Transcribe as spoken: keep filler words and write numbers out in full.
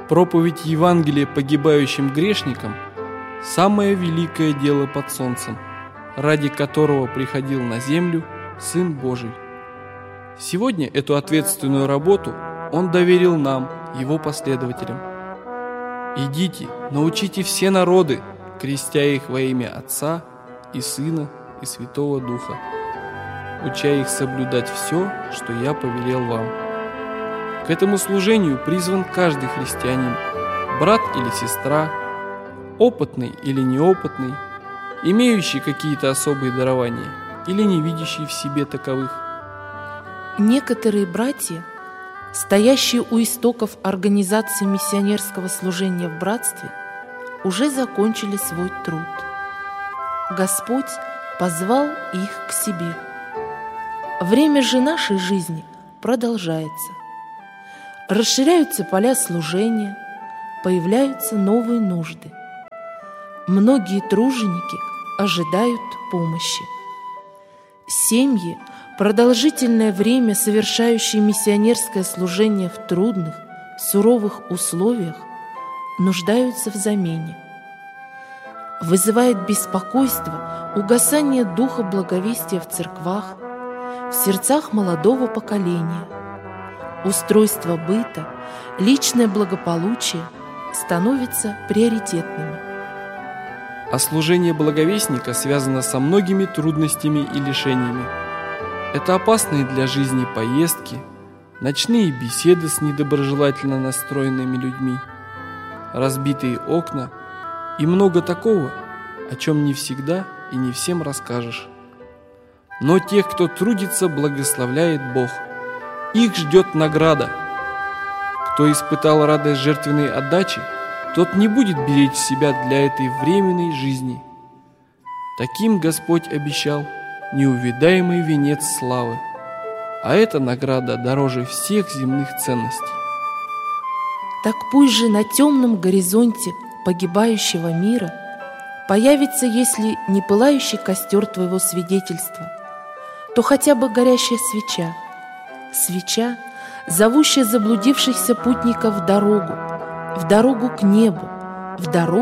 Проповедь Евангелия погибающим грешникам – самое великое дело под солнцем, ради которого приходил на землю Сын Божий. Сегодня эту ответственную работу Он доверил нам, Его последователям. «Идите, научите все народы, крестя их во имя Отца и Сына и Святого Духа, уча их соблюдать все, что я повелел вам». К этому служению призван каждый христианин, брат или сестра, опытный или неопытный, имеющий какие-то особые дарования или не видящий в себе таковых. Некоторые братья, стоящие у истоков организации миссионерского служения в братстве, уже закончили свой труд. Господь позвал их к себе. Время же нашей жизни продолжается. Расширяются поля служения, появляются новые нужды. Многие труженики ожидают помощи. Семьи, продолжительное время совершающие миссионерское служение в трудных, суровых условиях, нуждаются в замене. Вызывает беспокойство угасание духа благовестия в церквах, в сердцах молодого поколения. Устройство быта, личное благополучие становятся приоритетными. А служение благовестника связано со многими трудностями и лишениями. Это опасные для жизни поездки, ночные беседы с недоброжелательно настроенными людьми, разбитые окна и много такого, о чем не всегда и не всем расскажешь. Но тех, кто трудится, благословляет Бог. Их ждет награда. Кто испытал радость жертвенной отдачи, тот не будет беречь себя для этой временной жизни. Таким Господь обещал неувидаемый венец славы, а эта награда дороже всех земных ценностей. Так пусть же на темном горизонте погибающего мира появится, если не пылающий костер твоего свидетельства, то хотя бы горящая свеча, свеча, зовущая заблудившихся путников в дорогу, в дорогу к небу, в дорогу